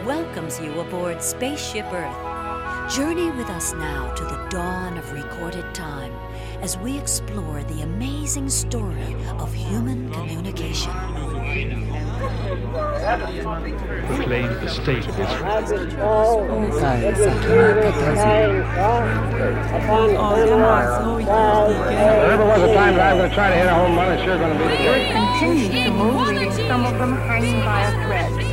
welcomes you aboard Spaceship Earth. Journey with us now to the dawn of recorded time as we explore the amazing story of human communication. Proclaim the state of Israel. There ever was a time that I'm going to try to hit a home run, it's sure going to be the Earth continues to move, leaving some of them hanging by a thread.